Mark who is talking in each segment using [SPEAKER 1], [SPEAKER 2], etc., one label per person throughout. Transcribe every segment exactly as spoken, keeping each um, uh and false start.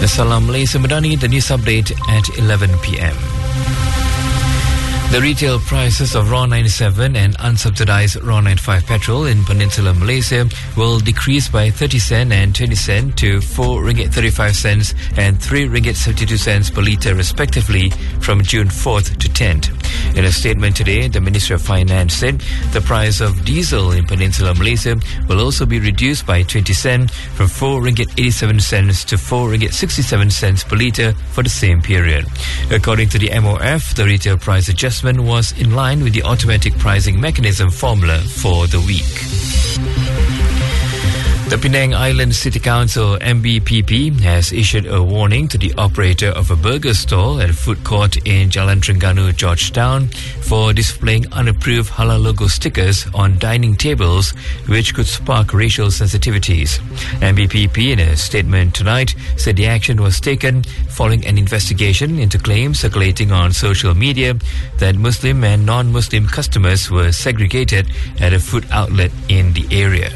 [SPEAKER 1] Salam Malaysia Madani, the news update at eleven p m. The retail prices of raw ninety-seven and unsubsidized raw ninety-five petrol in Peninsular Malaysia will decrease by thirty cents and twenty cents to four ringgit thirty-five cents and three ringgit seventy-two cents per litre respectively from June fourth to tenth. In a statement today, the Ministry of Finance said the price of diesel in Peninsular Malaysia will also be reduced by twenty cents from four ringgit eighty-seven cents to four ringgit sixty-seven cents per litre for the same period. According to the M O F, the retail price adjustment was in line with the automatic pricing mechanism formula for the week. The Penang Island City Council M B P P has issued a warning to the operator of a burger stall at a food court in Jalan Terengganu, Georgetown for displaying unapproved halal logo stickers on dining tables which could spark racial sensitivities. M B P P in a statement tonight said the action was taken following an investigation into claims circulating on social media that Muslim and non-Muslim customers were segregated at a food outlet in the area.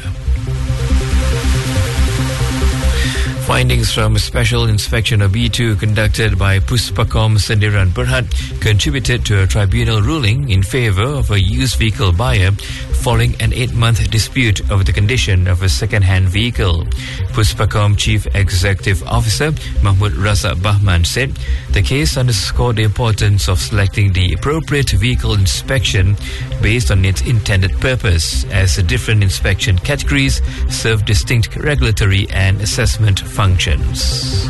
[SPEAKER 1] Findings from a special inspection of B two conducted by Puspakom Sendirian Berhad contributed to a tribunal ruling in favour of a used vehicle buyer following an eight-month dispute over the condition of a second-hand vehicle. Puspakom Chief Executive Officer Mahmud Razak Bahman said the case underscored the importance of selecting the appropriate vehicle inspection based on its intended purpose, as the different inspection categories serve distinct regulatory and assessment functions.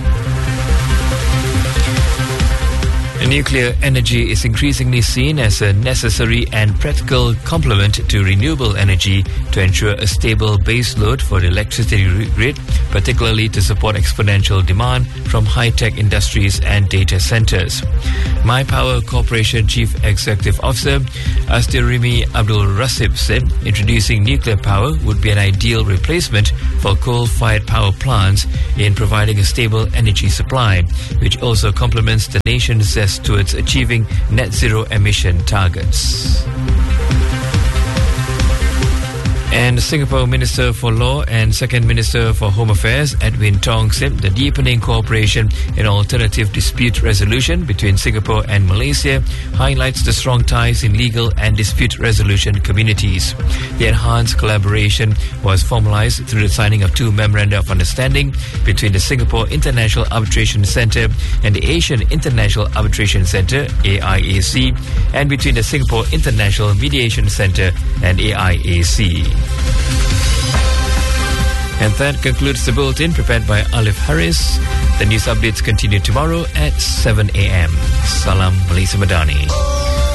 [SPEAKER 1] Nuclear energy is increasingly seen as a necessary and practical complement to renewable energy to ensure a stable base load for the electricity grid, particularly to support exponential demand from high-tech industries and data centers. My Power Corporation Chief Executive Officer Astirimi Abdul Rasib said introducing nuclear power would be an ideal replacement for coal-fired power plants in providing a stable energy supply, which also complements the nation's zest towards achieving net zero emission targets. And Singapore Minister for Law and Second Minister for Home Affairs Edwin Tong said the deepening cooperation in alternative dispute resolution between Singapore and Malaysia highlights the strong ties in legal and dispute resolution communities. The enhanced collaboration was formalized through the signing of two memoranda of understanding between the Singapore International Arbitration Centre and the Asian International Arbitration Centre A I A C, and between the Singapore International Mediation Centre and A I A C. And that concludes the bulletin prepared by Alif Harris. The news updates continue tomorrow at seven a m. Salam Malaysia Madani.